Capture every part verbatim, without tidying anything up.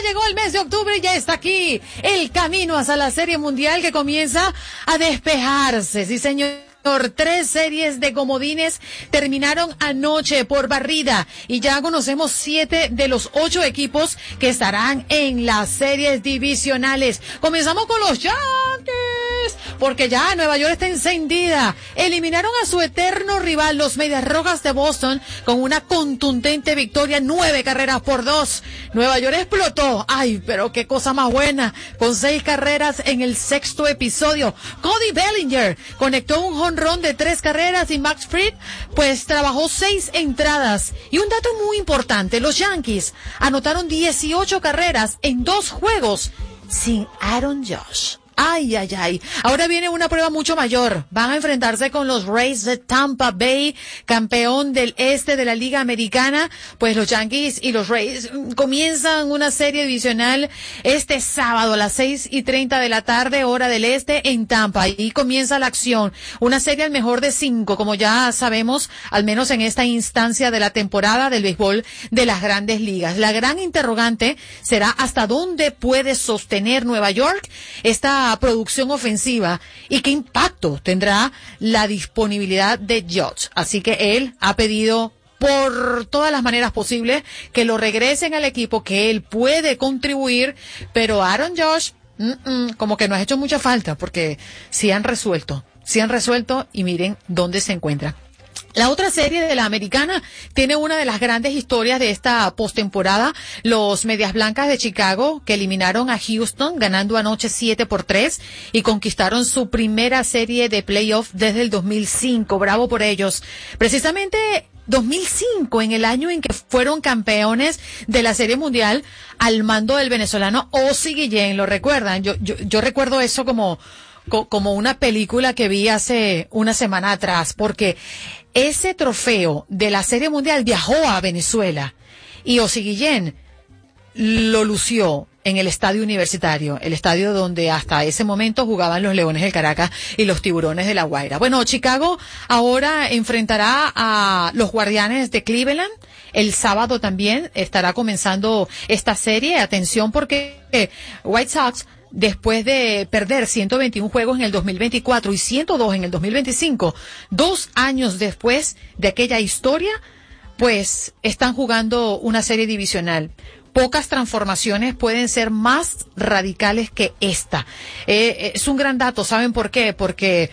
llegó el mes de octubre y ya está aquí el camino hacia la Serie Mundial que comienza a despejarse. Sí, señor. Tres series de comodines terminaron anoche por barrida y ya conocemos siete de los ocho equipos que estarán en las series divisionales. Comenzamos con los Yankees, porque ya Nueva York está encendida. Eliminaron a su eterno rival, los Medias Rojas de Boston, con una contundente victoria, nueve carreras por dos. Nueva York explotó. Ay, pero qué cosa más buena, con seis carreras en el sexto episodio. Cody Bellinger conectó un jonrón de tres carreras y Max Fried pues trabajó seis entradas. Y un dato muy importante, los Yankees anotaron dieciocho carreras en dos juegos sin Aaron Judge. Ay, ay, ay. Ahora viene una prueba mucho mayor. Van a enfrentarse con los Rays de Tampa Bay, campeón del este de la Liga Americana. Pues los Yankees y los Rays comienzan una serie divisional este sábado a las seis y treinta de la tarde, hora del este, en Tampa. Y comienza la acción. Una serie al mejor de cinco, como ya sabemos, al menos en esta instancia de la temporada del béisbol de las Grandes Ligas. La gran interrogante será hasta dónde puede sostener Nueva York esta producción ofensiva y qué impacto tendrá la disponibilidad de Judge. Así que él ha pedido por todas las maneras posibles que lo regresen al equipo, que él puede contribuir, pero Aaron Judge mm, mm, como que no ha hecho mucha falta, porque sí han resuelto, sí han resuelto y miren dónde se encuentra. La otra serie de la americana tiene una de las grandes historias de esta postemporada, los Medias Blancas de Chicago, que eliminaron a Houston, ganando anoche siete por tres, y conquistaron su primera serie de playoff desde el dos mil cinco. Bravo por ellos. Precisamente dos mil cinco, en el año en que fueron campeones de la Serie Mundial, al mando del venezolano Ozzie Guillén. ¿Lo recuerdan? Yo, yo, yo recuerdo eso como, como una película que vi hace una semana atrás, porque ese trofeo de la Serie Mundial viajó a Venezuela y Ozzie Guillén lo lució en el estadio universitario, el estadio donde hasta ese momento jugaban los Leones del Caracas y los Tiburones de La Guaira. Bueno, Chicago ahora enfrentará a los Guardianes de Cleveland. El sábado también estará comenzando esta serie. Atención, porque eh, White Sox, después de perder ciento veintiún juegos en el dos mil veinticuatro y ciento dos en el dos mil veinticinco, dos años después de aquella historia, pues están jugando una serie divisional. Pocas transformaciones pueden ser más radicales que esta. Eh, es un gran dato, ¿saben por qué? Porque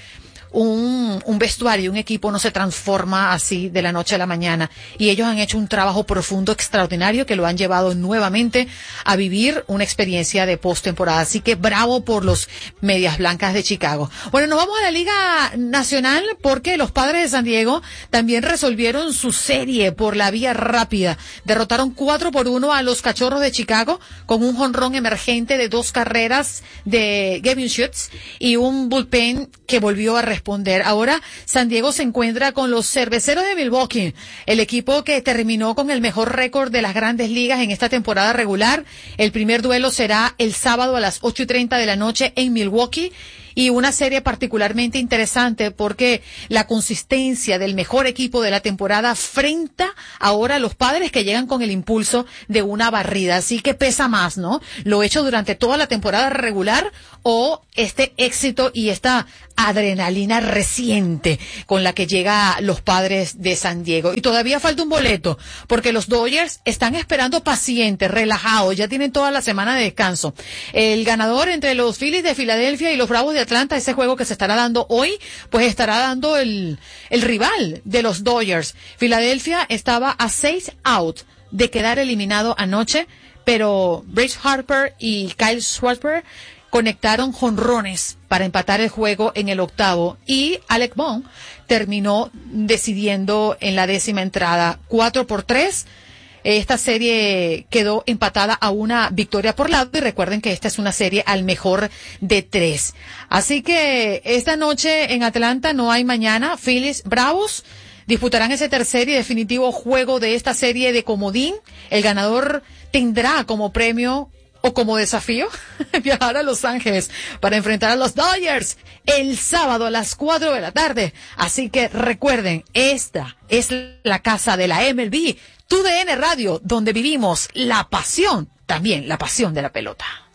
Un, un vestuario, un equipo no se transforma así de la noche a la mañana, y ellos han hecho un trabajo profundo, extraordinario, que lo han llevado nuevamente a vivir una experiencia de postemporada. Así que bravo por los Medias Blancas de Chicago. Bueno, nos vamos a la Liga Nacional, porque los Padres de San Diego también resolvieron su serie por la vía rápida. Derrotaron cuatro por uno a los Cachorros de Chicago con un jonrón emergente de dos carreras de Gavin Schutz y un bullpen que volvió a responder. Ahora San Diego se encuentra con los Cerveceros de Milwaukee, el equipo que terminó con el mejor récord de las Grandes Ligas en esta temporada regular. El primer duelo será el sábado a las ocho y treinta de la noche en Milwaukee. Y una serie particularmente interesante porque la consistencia del mejor equipo de la temporada frenta ahora a los Padres, que llegan con el impulso de una barrida. Así que pesa más, ¿no? Lo hecho durante toda la temporada regular o este éxito y esta adrenalina reciente con la que llega los Padres de San Diego. Y todavía falta un boleto, porque los Dodgers están esperando pacientes, relajados, ya tienen toda la semana de descanso. El ganador entre los Phillies de Filadelfia y los Bravos de Atlanta, ese juego que se estará dando hoy, pues estará dando el, el rival de los Dodgers. Filadelfia estaba a seis out de quedar eliminado anoche, pero Bryce Harper y Kyle Schwarber conectaron jonrones para empatar el juego en el octavo, y Alec Bohm terminó decidiendo en la décima entrada. Cuatro por tres. Esta serie quedó empatada a una victoria por lado, y recuerden que esta es una serie al mejor de tres. Así que esta noche en Atlanta no hay mañana. Phillies Bravos disputarán ese tercer y definitivo juego de esta serie de comodín. El ganador tendrá como premio o como desafío viajar a Los Ángeles para enfrentar a los Dodgers el sábado a las cuatro de la tarde. Así que recuerden, esta es la casa de la M L B, Tu D N Radio, donde vivimos la pasión también la pasión de la pelota.